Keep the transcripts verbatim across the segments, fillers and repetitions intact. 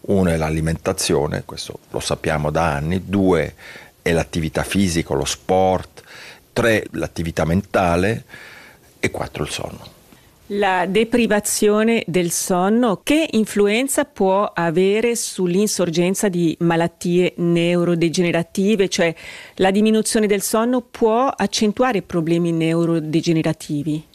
Uno è l'alimentazione, questo lo sappiamo da anni. Due è l'attività fisica, lo sport. Tre, l'attività mentale. E quattro, il sonno. La deprivazione del sonno, che influenza può avere sull'insorgenza di malattie neurodegenerative? Cioè, la diminuzione del sonno può accentuare problemi neurodegenerativi?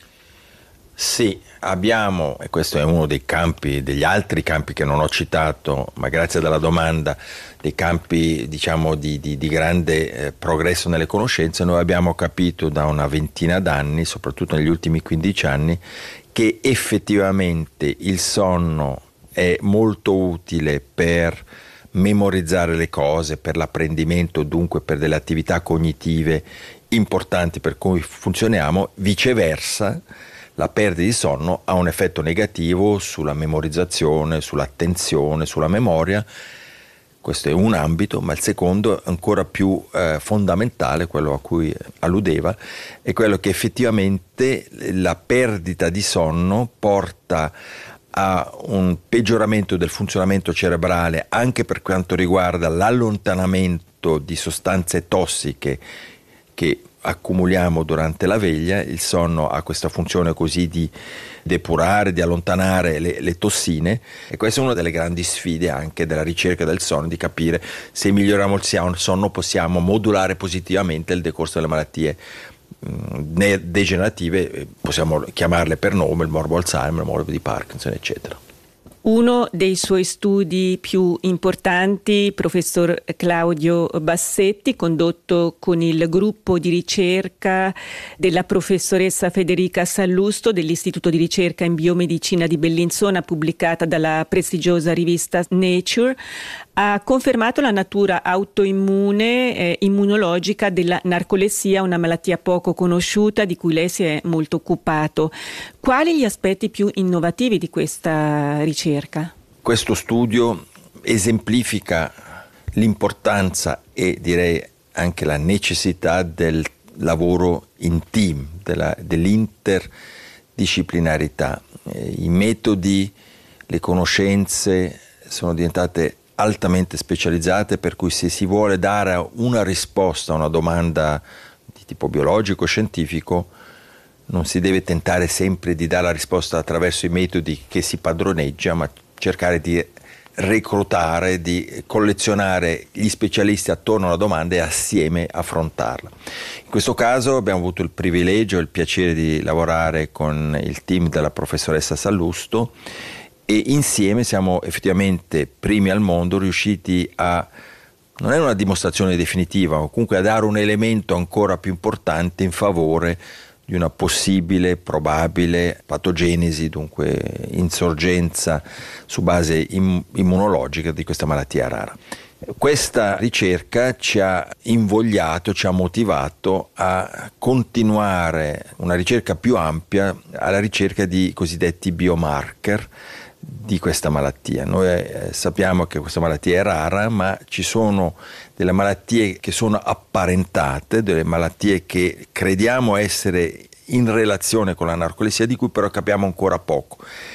Sì, abbiamo, e questo è uno dei campi, degli altri campi che non ho citato, ma grazie alla domanda, dei campi diciamo di, di, di grande eh, progresso nelle conoscenze. Noi abbiamo capito da una ventina d'anni, soprattutto negli ultimi quindici anni, che effettivamente il sonno è molto utile per memorizzare le cose, per l'apprendimento, dunque per delle attività cognitive importanti per cui funzioniamo. Viceversa, la perdita di sonno ha un effetto negativo sulla memorizzazione, sull'attenzione, sulla memoria. Questo è un ambito, ma il secondo, ancora più eh, fondamentale, quello a cui alludeva, è quello che effettivamente la perdita di sonno porta a un peggioramento del funzionamento cerebrale anche per quanto riguarda l'allontanamento di sostanze tossiche che accumuliamo durante la veglia. Il sonno ha questa funzione così di depurare, di allontanare le, le tossine, e questa è una delle grandi sfide anche della ricerca del sonno, di capire se miglioriamo il sonno possiamo modulare positivamente il decorso delle malattie mh, degenerative, possiamo chiamarle per nome, il morbo Alzheimer, il morbo di Parkinson, eccetera. Uno dei suoi studi più importanti, professor Claudio Bassetti, condotto con il gruppo di ricerca della professoressa Federica Sallusto dell'Istituto di ricerca in biomedicina di Bellinzona, pubblicata dalla prestigiosa rivista Nature, ha confermato la natura autoimmune eh, immunologica della narcolessia, una malattia poco conosciuta di cui lei si è molto occupato. Quali gli aspetti più innovativi di questa ricerca? Questo studio esemplifica l'importanza e direi anche la necessità del lavoro in team, della, dell'interdisciplinarità. I metodi, le conoscenze sono diventate altamente specializzate, per cui se si vuole dare una risposta a una domanda di tipo biologico, scientifico, non si deve tentare sempre di dare la risposta attraverso i metodi che si padroneggia, ma cercare di reclutare, di collezionare gli specialisti attorno alla domanda e assieme affrontarla. In questo caso abbiamo avuto il privilegio e il piacere di lavorare con il team della professoressa Sallusto, e insieme siamo effettivamente primi al mondo riusciti a, non è una dimostrazione definitiva, ma comunque a dare un elemento ancora più importante in favore di una possibile, probabile patogenesi, dunque insorgenza su base im- immunologica di questa malattia rara. Questa ricerca ci ha invogliato, ci ha motivato a continuare una ricerca più ampia alla ricerca di cosiddetti biomarker di questa malattia. Noi eh, sappiamo che questa malattia è rara, ma ci sono delle malattie che sono apparentate, delle malattie che crediamo essere in relazione con la narcolessia, di cui però capiamo ancora poco.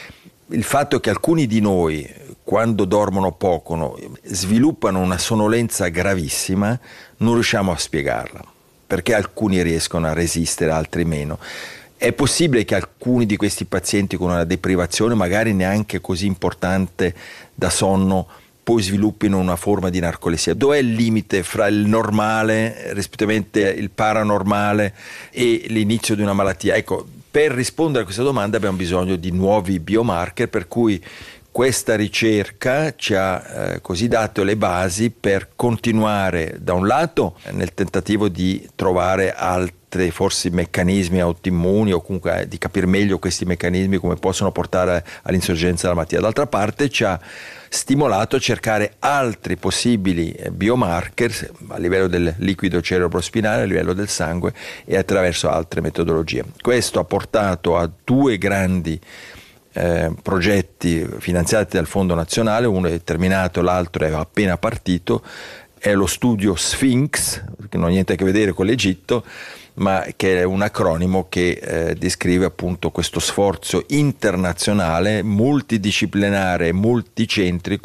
Il fatto che alcuni di noi, quando dormono poco, no, sviluppano una sonnolenza gravissima, non riusciamo a spiegarla, perché alcuni riescono a resistere, altri meno. È possibile che alcuni di questi pazienti con una deprivazione, magari neanche così importante da sonno, poi sviluppino una forma di narcolessia. Dov'è il limite fra il normale, rispettivamente il paranormale, e l'inizio di una malattia? Ecco, per rispondere a questa domanda abbiamo bisogno di nuovi biomarker, per cui questa ricerca ci ha eh, così dato le basi per continuare, da un lato, nel tentativo di trovare altri forse meccanismi autoimmuni, o comunque di capire meglio questi meccanismi, come possono portare all'insorgenza della malattia. D'altra parte ci ha stimolato a cercare altri possibili biomarker a livello del liquido cerebrospinale, a livello del sangue e attraverso altre metodologie. Questo ha portato a due grandi eh, progetti finanziati dal Fondo Nazionale, uno è terminato, l'altro è appena partito. È lo studio Sphinx, che non ha niente a che vedere con l'Egitto, ma che è un acronimo che eh, descrive appunto questo sforzo internazionale, multidisciplinare e multicentrico